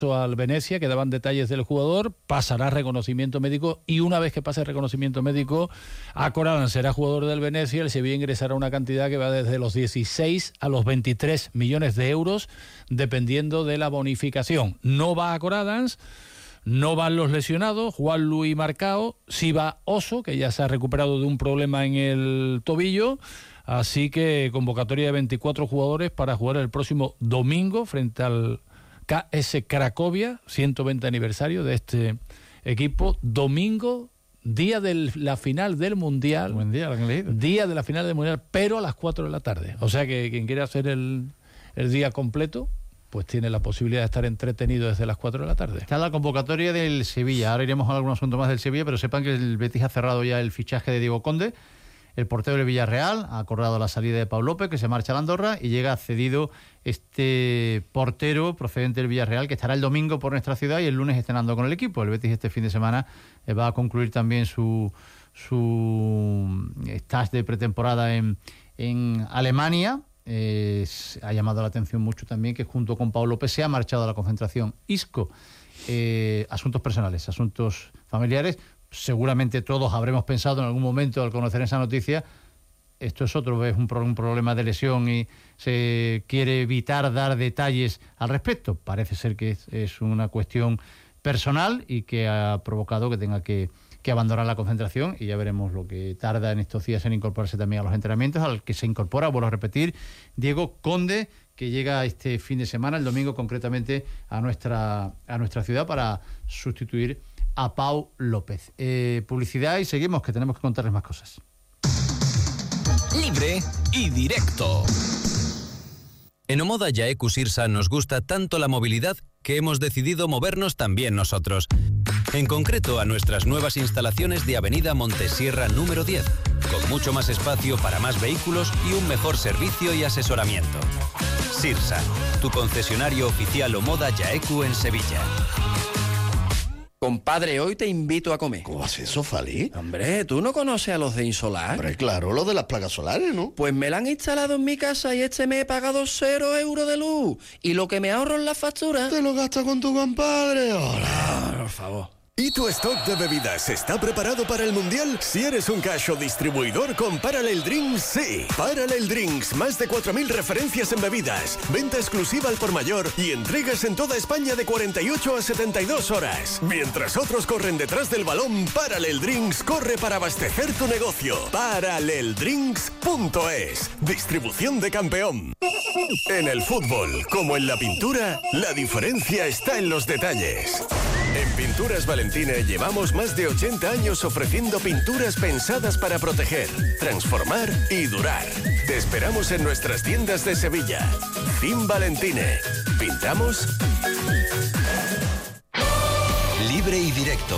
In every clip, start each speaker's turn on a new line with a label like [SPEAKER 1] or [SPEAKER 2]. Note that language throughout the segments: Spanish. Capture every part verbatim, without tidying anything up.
[SPEAKER 1] al Venezia, quedaban detalles del jugador, pasará reconocimiento médico y una vez que pase el reconocimiento médico, a Corán será jugador del Venezia. El Sevilla ingresará una cantidad que va desde los dieciséis a los veintitrés millones de euros, dependiendo de la bonificación. No va a Coradans, no van los lesionados, Juan Luis Marcao, sí va Oso, que ya se ha recuperado de un problema en el tobillo. Así que convocatoria de veinticuatro jugadores para jugar el próximo domingo frente al K S Cracovia, ciento veinte aniversario de este equipo. Domingo, día de la final del Mundial.
[SPEAKER 2] Buen día, lo que han leído.
[SPEAKER 1] Día de la final del Mundial, pero a las cuatro de la tarde. O sea que quien quiera hacer el, el día completo, pues tiene la posibilidad de estar entretenido desde las cuatro de la tarde.
[SPEAKER 2] Está la convocatoria del Sevilla. Ahora iremos a algún asunto más del Sevilla, pero sepan que el Betis ha cerrado ya el fichaje de Diego Conde. El portero del Villarreal ha acordado la salida de Pau López, que se marcha a la Andorra, y llega cedido este portero procedente del Villarreal, que estará el domingo por nuestra ciudad y el lunes estrenando con el equipo. El Betis este fin de semana eh, va a concluir también su su stage de pretemporada en, en Alemania. Eh, ha llamado la atención mucho también que junto con Pau López se ha marchado a la concentración Isco. Eh, asuntos personales, asuntos familiares. Seguramente todos habremos pensado en algún momento al conocer esa noticia, esto es otro, es un, pro, un problema de lesión y se quiere evitar dar detalles al respecto. Parece ser que es, es una cuestión personal y que ha provocado que tenga que, que abandonar la concentración, y ya veremos lo que tarda en estos días en incorporarse también a los entrenamientos, al que se incorpora, vuelvo a repetir, Diego Conde, que llega este fin de semana, el domingo concretamente, a nuestra, a nuestra ciudad para sustituir a Pau López. Eh, publicidad y seguimos, que tenemos que contarles más cosas.
[SPEAKER 3] Libre y directo. En Omoda Yaeku Sirsa nos gusta tanto la movilidad que hemos decidido movernos también nosotros. En concreto a nuestras nuevas instalaciones de Avenida Montesierra número diez, con mucho más espacio para más vehículos y un mejor servicio y asesoramiento. Sirsa, tu concesionario oficial Omoda Yaeku en Sevilla.
[SPEAKER 4] Compadre, hoy te invito a comer.
[SPEAKER 5] ¿Cómo haces eso, Fali?
[SPEAKER 4] Hombre, ¿tú no conoces a los de Insolar?
[SPEAKER 5] Hombre, claro, lo de las placas solares, ¿no?
[SPEAKER 4] Pues me la han instalado en mi casa y este mes he pagado cero euros de luz. Y lo que me ahorro en la factura...
[SPEAKER 5] ¿Te lo gastas con tu compadre? Hola.
[SPEAKER 4] Ah, por favor.
[SPEAKER 6] ¿Y tu stock de bebidas está preparado para el Mundial? Si eres un cash o distribuidor con Parallel Drinks, sí. Parallel Drinks, más de cuatro mil referencias en bebidas, venta exclusiva al por mayor y entregas en toda España de cuarenta y ocho a setenta y dos horas. Mientras otros corren detrás del balón, Parallel Drinks corre para abastecer tu negocio. Parallel Drinks punto es. Distribución de campeón. En el fútbol, como en la pintura, la diferencia está en los detalles. En Pinturas Valentina llevamos más de ochenta años ofreciendo pinturas pensadas para proteger, transformar y durar. Te esperamos en nuestras tiendas de Sevilla. Team Valentine. ¿Pintamos?
[SPEAKER 3] Libre y directo.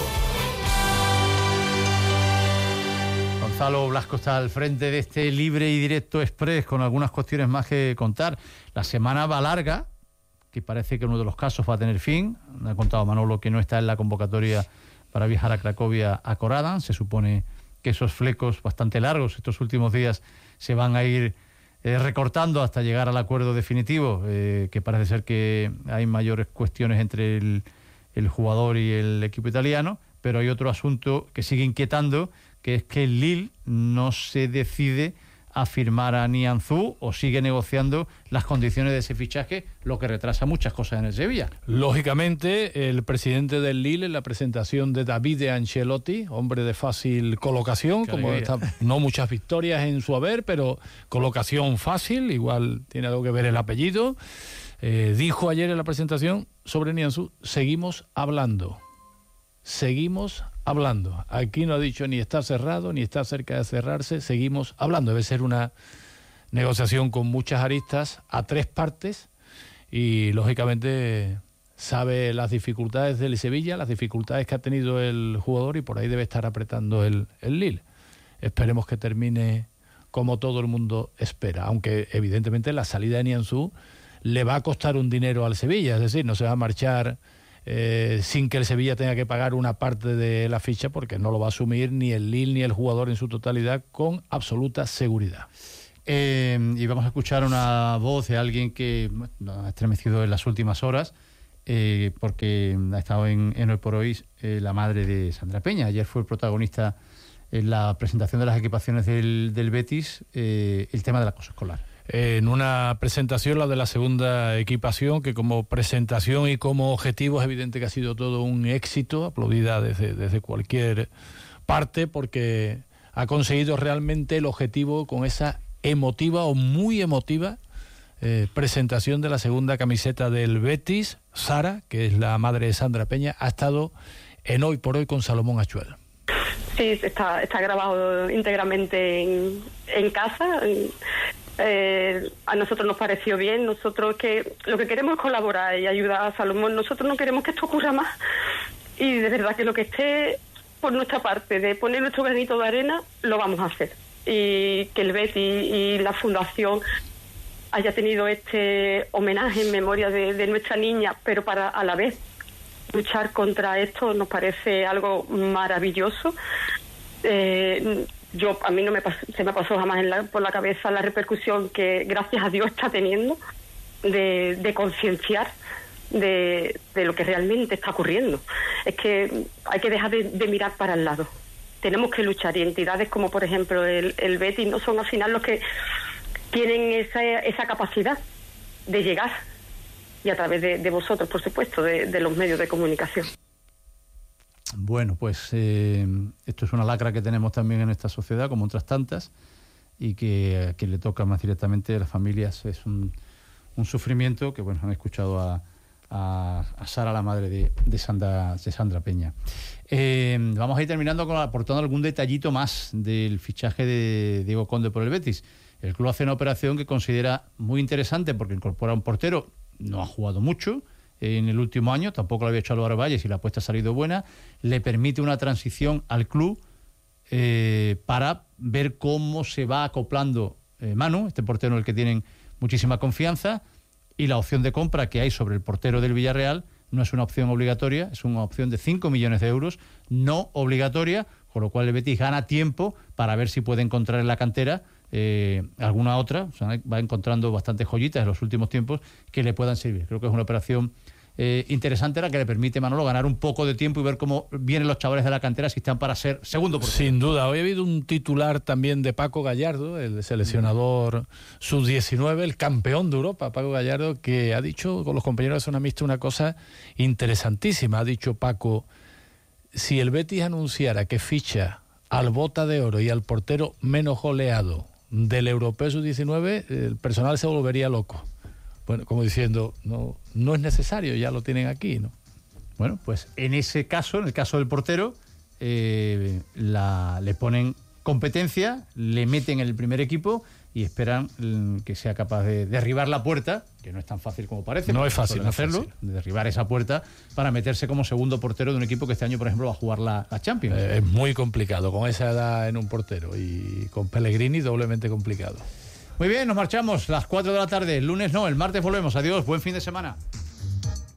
[SPEAKER 2] Gonzalo Blasco está al frente de este Libre y Directo Express con algunas cuestiones más que contar. La semana va larga, que parece que uno de los casos va a tener fin. Me ha contado Manolo que no está en la convocatoria para viajar a Cracovia a Corada. Se supone que esos flecos bastante largos estos últimos días se van a ir eh, recortando hasta llegar al acuerdo definitivo, eh, que parece ser que hay mayores cuestiones entre el, el jugador y el equipo italiano, pero hay otro asunto que sigue inquietando, que es que el Lille no se decide a firmar a Nianzú o sigue negociando las condiciones de ese fichaje, lo que retrasa muchas cosas en el Sevilla.
[SPEAKER 1] Lógicamente, el presidente del Lille, en la presentación de Davide Ancelotti, hombre de fácil colocación, como está, no muchas victorias en su haber, pero colocación fácil, igual tiene algo que ver el apellido, eh, dijo ayer en la presentación sobre Nianzú: seguimos hablando. Seguimos hablando. Aquí no ha dicho ni está cerrado, ni está cerca de cerrarse, seguimos hablando. Debe ser una negociación con muchas aristas a tres partes y, lógicamente, sabe las dificultades del Sevilla, las dificultades que ha tenido el jugador y por ahí debe estar apretando el, el Lille. Esperemos que termine como todo el mundo espera, aunque evidentemente la salida de Nianzú le va a costar un dinero al Sevilla, es decir, no se va a marchar Eh, sin que el Sevilla tenga que pagar una parte de la ficha, porque no lo va a asumir ni el Lille ni el jugador en su totalidad con absoluta seguridad.
[SPEAKER 2] Eh, y vamos a escuchar una voz de alguien que nos ha estremecido en las últimas horas eh, porque ha estado en, en Hoy por Hoy eh, la madre de Sandra Peña. Ayer fue el protagonista en la presentación de las equipaciones del, del Betis, eh, el tema del acoso escolar.
[SPEAKER 1] En una presentación, la de la segunda equipación, que como presentación y como objetivo es evidente que ha sido todo un éxito, aplaudida desde, desde cualquier parte, porque ha conseguido realmente el objetivo con esa emotiva o muy emotiva eh, presentación de la segunda camiseta del Betis. Sara, que es la madre de Sandra Peña, ha estado en Hoy por Hoy con Salomón Achuel.
[SPEAKER 7] Sí, está, está grabado íntegramente en, en casa. Eh, a nosotros nos pareció bien. Nosotros que lo que queremos es colaborar y ayudar a Salomón. Nosotros no queremos que esto ocurra más, y de verdad que lo que esté por nuestra parte de poner nuestro granito de arena lo vamos a hacer, y que el Betis y la fundación haya tenido este homenaje en memoria de, de nuestra niña, pero para a la vez luchar contra esto nos parece algo maravilloso. Eh, Yo a mí no me pasó, se me pasó jamás en la, por la cabeza la repercusión que gracias a Dios está teniendo de, de concienciar de, de lo que realmente está ocurriendo. Es que hay que dejar de, de mirar para el lado. Tenemos que luchar, y entidades como por ejemplo el, el Betis no son al final los que tienen esa, esa capacidad de llegar, y a través de, de vosotros, por supuesto, de, de los medios de comunicación.
[SPEAKER 2] Bueno, pues eh, esto es una lacra que tenemos también en esta sociedad, como otras tantas, y que a quien le toca más directamente a las familias es un, un sufrimiento que, bueno, han escuchado a, a, a Sara, la madre de, de, Sandra, de Sandra Peña. Eh, vamos a ir terminando con aportando algún detallito más del fichaje de Diego Conde por el Betis. El club hace una operación que considera muy interesante porque incorpora un portero, no ha jugado mucho en el último año, tampoco lo había hecho Álvaro Valles y la apuesta ha salido buena, le permite una transición al club eh, para ver cómo se va acoplando eh, Manu, este portero en el que tienen muchísima confianza, y la opción de compra que hay sobre el portero del Villarreal no es una opción obligatoria, es una opción de cinco millones de euros, no obligatoria, con lo cual el Betis gana tiempo para ver si puede encontrar en la cantera Eh, alguna otra. O sea, va encontrando bastantes joyitas en los últimos tiempos que le puedan servir. Creo que es una operación eh, interesante, la que le permite a Manolo ganar un poco de tiempo y ver cómo vienen los chavales de la cantera si están para ser segundo portero.
[SPEAKER 1] Sin duda. Hoy ha habido un titular también de Paco Gallardo, el seleccionador sub diecinueve, el campeón de Europa, Paco Gallardo, que ha dicho con los compañeros de Zona Mixta una cosa interesantísima. Ha dicho Paco, si el Betis anunciara que ficha al Bota de Oro y al portero menos goleado del Europeo sub diecinueve, el personal se volvería loco. Bueno, como diciendo, no, no es necesario, ya lo tienen aquí, ¿no?
[SPEAKER 2] Bueno, pues en ese caso, en el caso del portero, eh, la, le ponen competencia, le meten en el primer equipo y esperan que sea capaz de derribar la puerta, que no es tan fácil como parece.
[SPEAKER 1] No es fácil, no es
[SPEAKER 2] hacerlo,
[SPEAKER 1] fácil.
[SPEAKER 2] de derribar esa puerta para meterse como segundo portero de un equipo que este año, por ejemplo, va a jugar la, la Champions.
[SPEAKER 1] Eh, es muy complicado, con esa edad en un portero, y con Pellegrini doblemente complicado.
[SPEAKER 2] Muy bien, nos marchamos las cuatro de la tarde. El lunes no, el martes volvemos. Adiós, buen fin de semana.